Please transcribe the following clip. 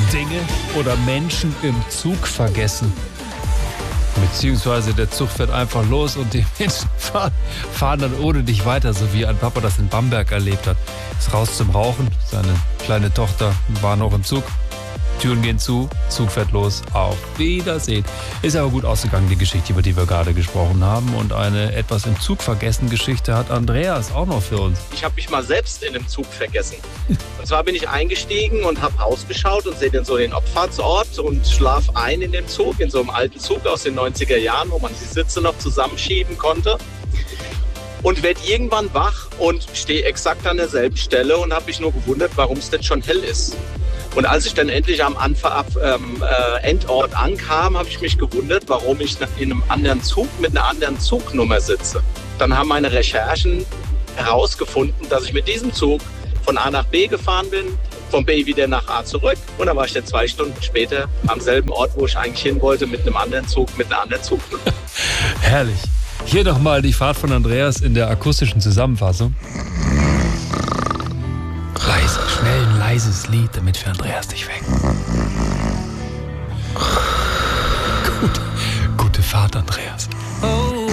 Dinge oder Menschen im Zug vergessen. Beziehungsweise der Zug fährt einfach los und die Menschen fahren dann ohne dich weiter, so wie ein Papa das in Bamberg erlebt hat. Ist raus zum Rauchen, seine kleine Tochter war noch im Zug. Türen gehen zu, Zug fährt los, auf Wiedersehen. Ist aber gut ausgegangen, die Geschichte, über die wir gerade gesprochen haben. Und eine etwas im Zug vergessen Geschichte hat Andreas auch noch für uns. Ich habe mich mal selbst in einem Zug vergessen. Und zwar bin ich eingestiegen und habe ausgeschaut und sehe dann so den Abfahrtsort und schlaf ein in dem Zug, in so einem alten Zug aus den 90er Jahren, wo man die Sitze noch zusammenschieben konnte. Und werde irgendwann wach und stehe exakt an derselben Stelle und habe mich nur gewundert, warum es denn schon hell ist. Und als ich dann endlich am Endort ankam, habe ich mich gewundert, warum ich in einem anderen Zug mit einer anderen Zugnummer sitze. Dann haben meine Recherchen herausgefunden, dass ich mit diesem Zug von A nach B gefahren bin, von B wieder nach A zurück. Und dann war ich dann 2 Stunden später am selben Ort, wo ich eigentlich hin wollte, mit einem anderen Zug, mit einer anderen Zugnummer. Herrlich. Hier nochmal die Fahrt von Andreas in der akustischen Zusammenfassung. Schnell ein leises Lied, damit für Andreas dich weg. Gute Fahrt, Andreas.